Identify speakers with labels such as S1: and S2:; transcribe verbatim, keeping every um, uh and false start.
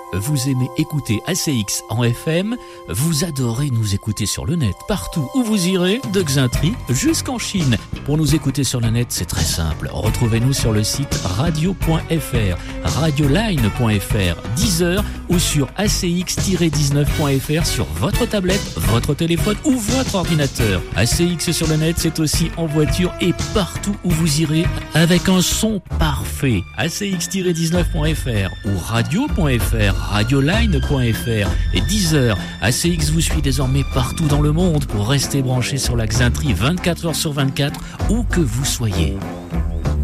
S1: vous aimez écouter A C X en F M, vous adorez nous écouter sur le net, partout où vous irez, de Xaintrix jusqu'en Chine. Pour nous écouter sur le net, c'est très simple. Retrouvez-nous sur le site radio point f r, radioline point f r, Deezer ou sur a c x tiret dix-neuf point f r sur votre tablette, votre téléphone ou votre ordinateur. A C X sur le net, c'est aussi en voiture et partout où vous irez avec un son parfait. a c x tiret dix-neuf point f r ou radio point f r, radioline point f r et Deezer. A C X vous suit désormais partout dans le monde pour rester branché sur la Xaintrix vingt-quatre heures sur vingt-quatre, où que vous soyez.